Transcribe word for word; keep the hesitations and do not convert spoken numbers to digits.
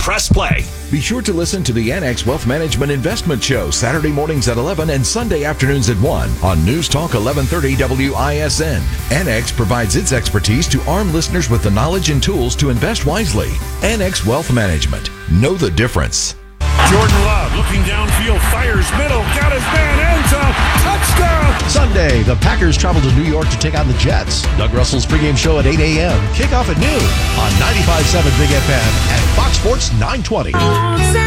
press play. Be sure to listen to the Annex Wealth Management Investment Show Saturday mornings at eleven and Sunday afternoons at one on News Talk eleven thirty W I S N. Annex provides its expertise to arm listeners with the knowledge and tools to invest wisely. Annex Wealth Management. Know the difference. Jordan Love looking downfield, fires middle, got his man, end zone, touchdown! Sunday, the Packers travel to New York to take on the Jets. Doug Russell's pregame show at eight a.m. Kickoff at noon on ninety-five point seven Big F M and Fox Sports nine twenty.